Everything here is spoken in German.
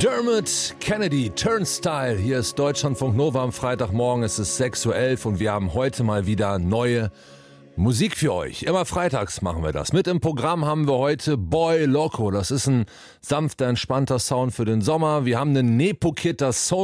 Dermot Kennedy, Turnstile. Hier ist Deutschlandfunk Nova am Freitagmorgen. Es ist 6:11 Uhr und wir haben heute mal wieder neue Musik für euch. Immer freitags machen wir das. Mit im Programm haben wir heute Boy Loco. Das ist ein sanfter, entspannter Sound für den Sommer. Wir haben einen Nepokid, das Soul